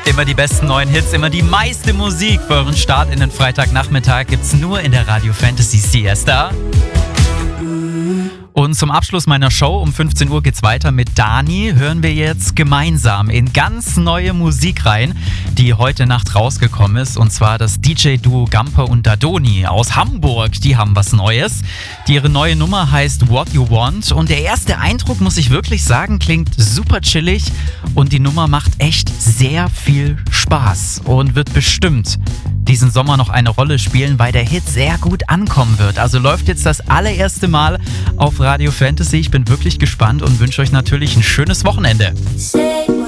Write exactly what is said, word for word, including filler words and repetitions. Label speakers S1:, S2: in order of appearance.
S1: Immer die besten neuen Hits, immer die meiste Musik für euren Start in den Freitagnachmittag gibt's nur in der Radio Fantasy Siesta. Und zum Abschluss meiner Show um fünfzehn Uhr geht's weiter mit Dani. Hören wir jetzt gemeinsam in ganz neue Musik rein, die heute Nacht rausgekommen ist. Und zwar das D J-Duo Gamper und Dadoni aus Hamburg. Die haben was Neues. Die ihre neue Nummer heißt What You Want. Und der erste Eindruck, muss ich wirklich sagen, klingt super chillig. Und die Nummer macht echt sehr viel Spaß und wird bestimmt diesen Sommer noch eine Rolle spielen, weil der Hit sehr gut ankommen wird. Also läuft jetzt das allererste Mal auf Radio Fantasy. Ich bin wirklich gespannt und wünsche euch natürlich ein schönes Wochenende.